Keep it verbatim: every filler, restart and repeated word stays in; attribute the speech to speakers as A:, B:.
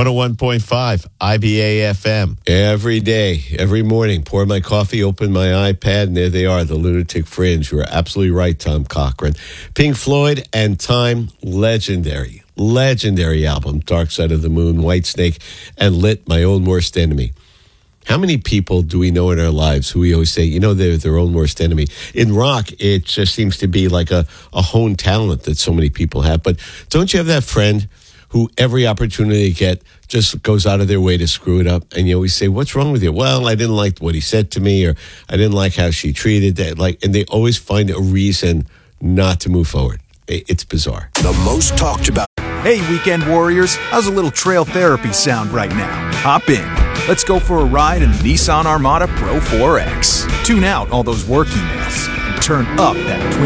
A: one oh one point five I B A F M.
B: Every day, every morning, pour my coffee, open my iPad, and there they are, the Lunatic Fringe. You are absolutely right, Tom Cochran. Pink Floyd and Time, legendary, legendary album. Dark Side of the Moon, Whitesnake, and Lit, my own worst enemy. How many people do we know in our lives who we always say, you know, they're their own worst enemy? In rock, it just seems to be like a, a honed talent that so many people have. But don't you have that friend who every opportunity they get just goes out of their way to screw it up? And you always say, what's wrong with you? Well, I didn't like what he said to me, or I didn't like how she treated that. Like, and they always find a reason not to move forward. It's bizarre.
C: The most talked about.
D: Hey, weekend warriors, how's a little trail therapy sound right now? Hop in. Let's go for a ride in the Nissan Armada Pro four X. Tune out all those work emails and turn up that twin